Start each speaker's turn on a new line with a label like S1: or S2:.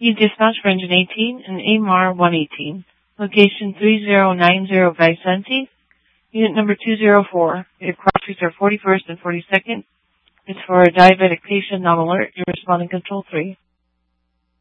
S1: You dispatch for engine 18 and AMR 118. Location 3090 Vicente. Unit number 204. Your cross streets are 41st and 42nd. It's for a diabetic patient, not alert. You're responding control 3.